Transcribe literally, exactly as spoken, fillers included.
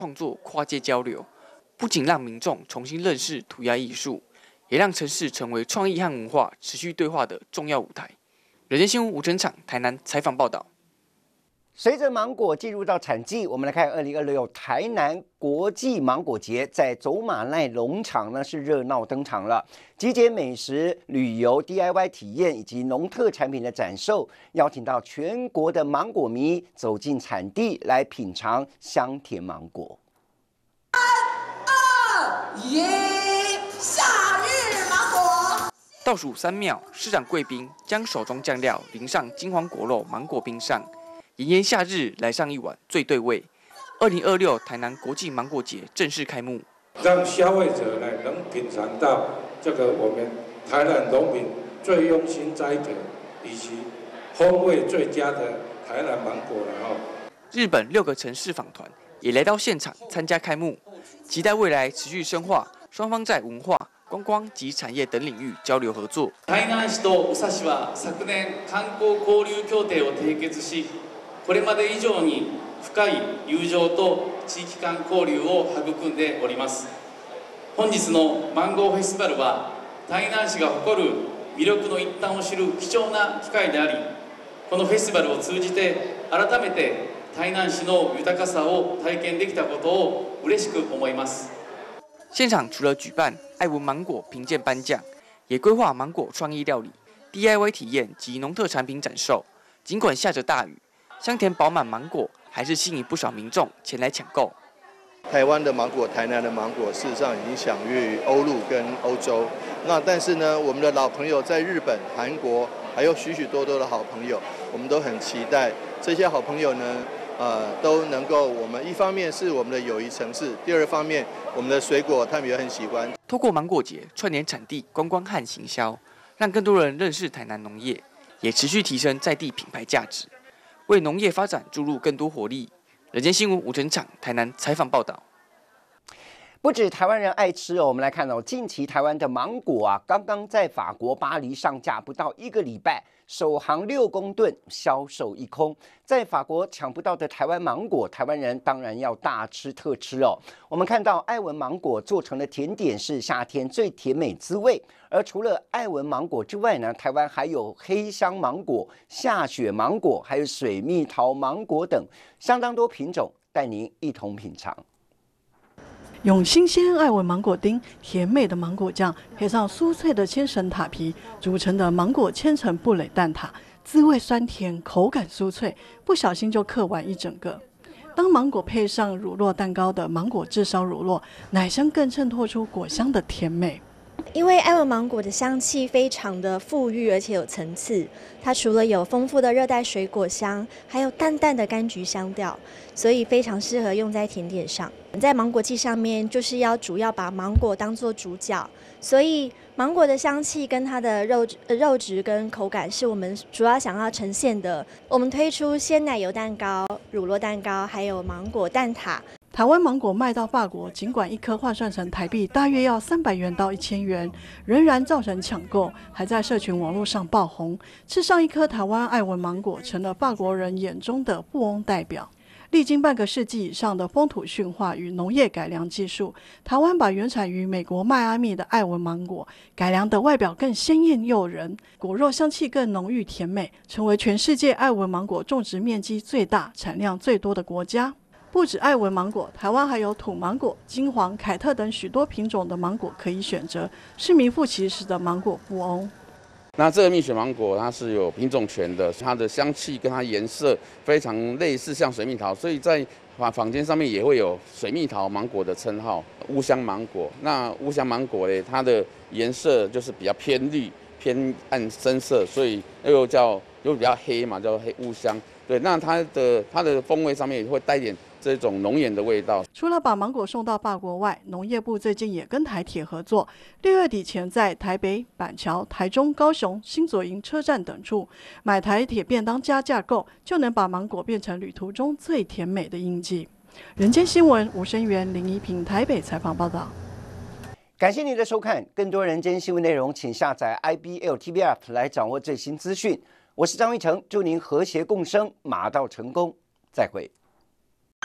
创作跨界交流，不仅让民众重新认识涂鸦艺术，也让城市成为创意和文化持续对话的重要舞台。人间新闻吴成场台南采访报道。 随着芒果进入到产季，我们来看二零二六台南国际芒果节，在走马奈农场呢是热闹登场了，集结美食、旅游、D I Y 体验以及农特产品的展售，邀请到全国的芒果迷走进产地来品尝香甜芒果。 三二一，夏日芒果！ 倒数三秒，市长贵宾将手中酱料淋上金黄果肉芒果冰上。炎炎夏日，来上一碗最对味。二零二六台南国际芒果节正式开幕， 让消费者呢能品尝到这个我们台南农民最用心栽培以及风味最佳的台南芒果了哈。 日本六个城市访团也来到现场参加开幕，期待未来持续深化双方在文化、观光及产业等领域交流合作。 台南市と宇佐市は昨年観光交流協定を締結し。これまで以上に深い友情と地域間交流を育んでおります。本日のマンゴーフェスティバルは台南市が誇る魅力の一端を知る貴重な機会であり、このフェスティバルを通じて改めて台南市の豊かさを体験できたことを嬉しく思います。 现场除了举办爱文芒果评鉴颁奖，也规划芒果创意料理、D I Y 体验及农特产品展售。尽管下着大雨，香甜饱满芒果还是吸引不少民众前来抢购。 台湾的芒果、台南的芒果，事实上已经享誉欧陆跟欧洲。那但是呢，我们的老朋友在日本、韩国，还有许许多多的好朋友，我们都很期待这些好朋友呢，呃，都能够我们一方面是我们的友谊城市，第二方面我们的水果他们也很喜欢。 透过芒果节串联产地、观光和行销，让更多人认识台南农业，也持续提升在地品牌价值。为农业发展注入更多活力。人间新闻吴成场台南采访报道。 不止台湾人爱吃哦，我们来看哦，近期台湾的芒果啊，刚刚在法国巴黎上架，不到一个礼拜，首航六公吨，销售一空。在法国抢不到的台湾芒果，台湾人当然要大吃特吃哦。我们看到爱文芒果做成的甜点是夏天最甜美滋味，而除了爱文芒果之外呢，台湾还有黑香芒果、下雪芒果，还有水蜜桃芒果等相当多品种，带您一同品尝。 用新鲜爱文芒果丁、甜美的芒果酱，配上酥脆的千层塔皮组成的芒果千层布蕾蛋挞，滋味酸甜，口感酥脆，不小心就嗑完一整个。当芒果配上乳酪蛋糕的芒果炙烧乳酪，奶香更衬托出果香的甜美。 因为爱文芒果的香气非常的馥郁，而且有层次。它除了有丰富的热带水果香，还有淡淡的柑橘香调，所以非常适合用在甜点上。在芒果季上面，就是要主要把芒果当作主角，所以芒果的香气跟它的肉肉质跟口感是我们主要想要呈现的。我们推出鲜奶油蛋糕、乳酪蛋糕，还有芒果蛋挞。 台湾芒果卖到法国，尽管一颗换算成台币大约要三百元到一千元，仍然造成抢购，还在社群网络上爆红。吃上一颗台湾爱文芒果，成了法国人眼中的富翁代表。历经半个世纪以上的风土驯化与农业改良技术，台湾把原产于美国迈阿密的爱文芒果改良的外表更鲜艳诱人，果肉香气更浓郁甜美，成为全世界爱文芒果种植面积最大、产量最多的国家。不止爱文芒果，台湾还有土芒果、金黄、凯特等许多品种的芒果可以选择，是名副其实的芒果富翁。 那这个蜜雪芒果它是有品种权的，它的香气跟它颜色非常类似，像水蜜桃，所以在坊间上面也会有水蜜桃芒果的称号。乌香芒果，那乌香芒果嘞，它的颜色就是比较偏绿、偏暗深色，所以又叫又比较黑嘛，叫黑乌香。对，那它的它的风味上面也会带一点这种浓盐的味道。 除了把芒果送到法国外，农业部最近也跟台铁合作，六月底前在台北、板桥、台中、高雄、新左营车站等处买台铁便当加价购，就能把芒果变成旅途中最甜美的印记。人间新闻吴声源、林怡平台北采访报道。 感谢您的收看，更多人间新闻内容，请下载 I B L T V App 来掌握最新资讯。我是张玉成，祝您和谐共生，马到成功，再会。